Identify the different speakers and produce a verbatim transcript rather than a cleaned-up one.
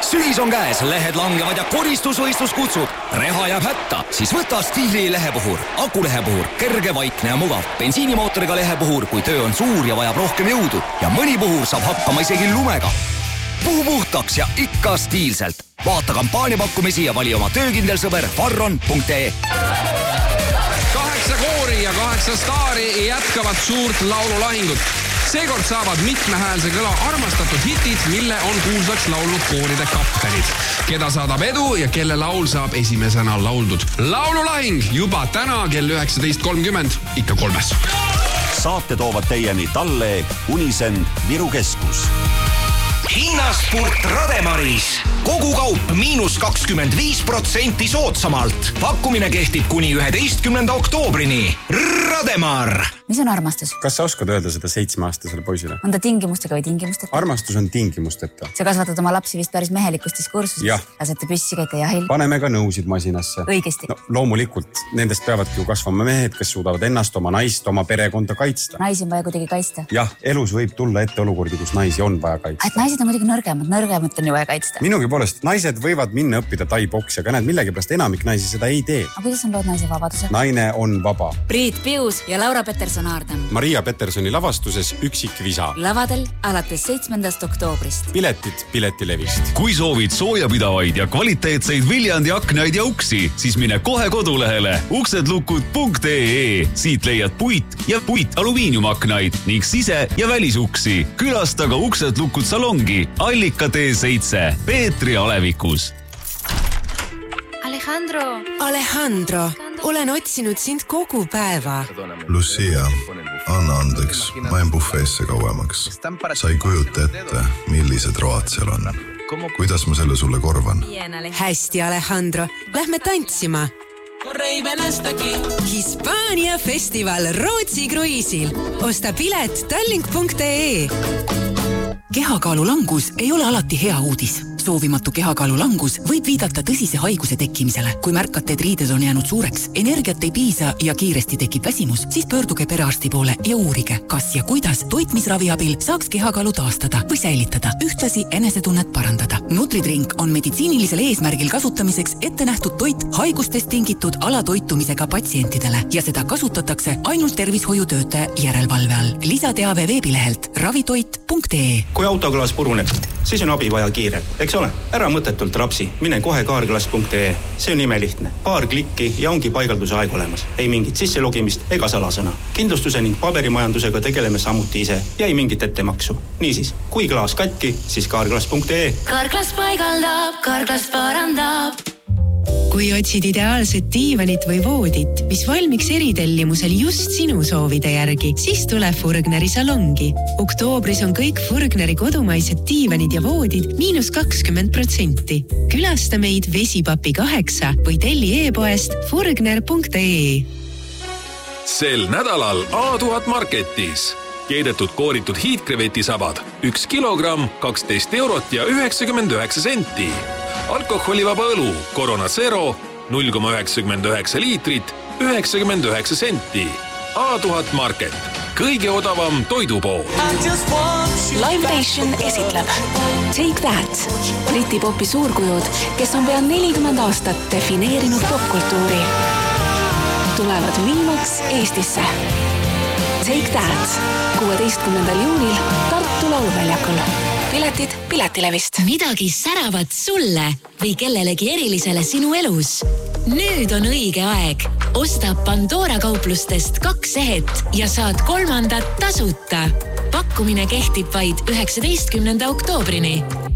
Speaker 1: Sügis on käes, lehed langevad ja koristusvõistlus kutsub. Reha jääb hätta, siis võta Stiili lehepuhur. Akulehepuhur, kerge, vaikne ja mugav. Bensiinimootoriga lehepuhur, kui töö on suur ja vajab rohkem jõudu. Ja mõni puhur saab hakkama isegi lumega. Puhu puhtaks ja ikka stiilselt. Vaata kampaaniapakkumisi ja vali oma töökindel sõber farron punkt ee.
Speaker 2: Kaheksa koori ja kaheksa staari jätkavad suurt laululahingut. Seekord saavad mitmehäälse kõla armastatud hitid, mille on kuulsaks laulnud kooride kaptenid. Keda saadab edu ja kelle laul saab esimesena lauldud. Laululahing juba täna kell üheksateist kolmkümmend, ikka kolmes.
Speaker 3: Saate toovad teieni Talle, Unisend, Viru Keskus.
Speaker 1: Hinnaspurt Rademaris. Kogu kaup miinus kakskümmend viis protsenti soodsamalt. Pakkumine kehtib kuni üheteistkümnenda oktoobrini. Rademar.
Speaker 4: Mis on armastus?
Speaker 5: Kas sa oskad öelda seda seitsmeaastasele poisile?
Speaker 4: On ta tingimustega või tingimusteta?
Speaker 5: Armastus on tingimusteta.
Speaker 4: Sa kasvatad oma lapsi vist päris mehelikust diskursusest.
Speaker 5: Jah.
Speaker 4: Lasete püssi käite jahil.
Speaker 5: Paneme ka nõusid masinasse.
Speaker 4: Õigesti.
Speaker 5: No, loomulikult, nendest peavadki ju kasvama mehed, kes suudavad ennast, oma naist, oma perekonda kaitsta.
Speaker 4: Naisi on vaja kuidagi kaitsta.
Speaker 5: Jah, elus võib tulla ette olukordi, kus naisi on vaja kaitsta.
Speaker 4: Et naised on muidugi nõrgemad, nõrgemad on ju vaja kaitsta.
Speaker 5: Minugi poolest, naised võivad minna õppida tai-boksi, aga näed, millegipärast enamik naisi seda ei tee.
Speaker 4: Aga kuidas on lood naise vabaduse?
Speaker 5: Naine on vaba.
Speaker 4: Priit Pius ja Laura Peterson-Aardam.
Speaker 5: Maria Petersoni lavastuses Üksik visa.
Speaker 4: Lavadel alates seitsmendast oktoobrist.
Speaker 5: Piletid Piletilevist.
Speaker 6: Kui soovid soojapidavaid ja kvaliteetseid Viljandi aknaid ja uksi, siis mine kohe kodulehele uksedlukud punkt ee. Siit leiad puit ja puit alumiiniumaknaid ning sise- ja välisuksi. Külasta ka Uksedlukud salongi Allika tee seitse Peetri alevikus.
Speaker 7: Alejandro. Alejandro, olen otsinud sind kogu päeva.
Speaker 8: Lucia, anna andeks, ma en bufeesse kauemaks. Sa ei kujuta ette, millised road seal on. Kuidas ma selle sulle korvan?
Speaker 7: Hästi, Alejandro. Lähme tantsima. Hispaania festival Rootsi kruiisil. Osta pilet tallink punkt ee.
Speaker 9: Kehakaalu langus ei ole alati hea uudis. Soovimatu kehakaalu langus võib viidata tõsise haiguse tekkimisele. Kui märkate, et riided on jäänud suureks, energiat ei piisa ja kiiresti tekib väsimus, siis pöörduge perearsti poole ja uurige, kas ja kuidas toitmisravi abil saaks kehakaalu taastada või säilitada, ühtlasi enesetunnet parandada. Nutridrink on meditsiinilisel eesmärgil kasutamiseks ette nähtud toit haigustest tingitud alatoitumisega patsientidele ja seda kasutatakse ainult tervishoiutöötaja järelevalve all. Lisateave veebilehelt ravitoit punkt ee.
Speaker 10: Kui autoklaas puruneb, siis on abi vaja kiire. Eks ole, ära mõttetult rapsi, mine kohe kaarklaas punkt ee. See on imelihtne. Paar klikki ja ongi paigalduse aeg olemas. Ei mingit sisselogimist ega salasõna. Kindlustuse ning paberimajandusega tegeleme samuti ise ja ei mingit ettemaksu. Niisiis, kui klaas katki, siis kaarklaas punkt ee.
Speaker 11: Kaarklaas paigaldab, kaarklaas parandab.
Speaker 7: Kui otsid ideaalset diivanit või voodit, mis valmiks eritellimusel just sinu soovide järgi, siis tule Furgneri salongi. Oktoobris on kõik Furgneri kodumaised diivanid ja voodid miinus kakskümmend protsenti. Külasta meid Vesipapi kaheksa või telli e-poest furgner punkt ee.
Speaker 12: Sel nädalal A tuhat Marketis. Keedetud kooritud hiidkrevetisabad. Üks kilogramm, kaksteist eurot ja üheksakümmend üheksa senti. Alkoholivaba õlu Corona Zero null koma üheksakümmend üheksa liitrit, üheksakümmend üheksa senti. A tuhat Market. Kõige odavam toidupool.
Speaker 13: Live Nation esitleb Take That. Briti popi suurkujud, kes on pea nelikümmend aastat defineerinud popkultuuri, tulevad viimaks Eestisse. Take That. kuueteistkümnendal juunil Tartu lauluväljakul. Piletid Piletilevist.
Speaker 14: Midagi säravat sulle või kellelegi erilisele sinu elus. Nüüd on õige aeg. Osta Pandora kauplustest kaks ehet ja saad kolmandat tasuta. Pakkumine kehtib vaid üheksateistkümnenda oktoobrini.